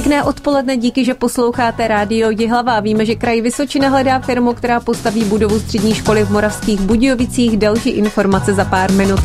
Pěkné odpoledne, díky, že posloucháte Rádio Jihlava. Víme, že kraj Vysočina hledá firmu, která postaví budovu střední školy v Moravských Budějovicích. Další informace za pár minut.